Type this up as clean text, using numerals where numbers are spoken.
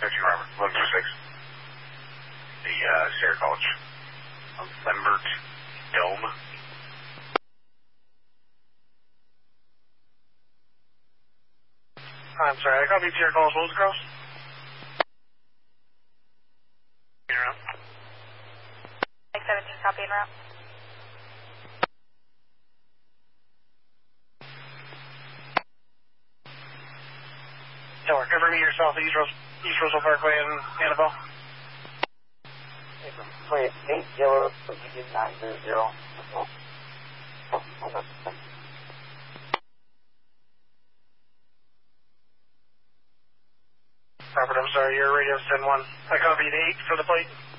Robert, 126. The Sierra College. Lambert Dome. I'm sorry, I copied Sierra College. What was the cross? Like 17, copy en route. Tower, cover me your southeast East Russell Parkway in Annabelle. 8-0-900. Robert, I'm sorry, your radio's 10-1. I copied 8 for the plate.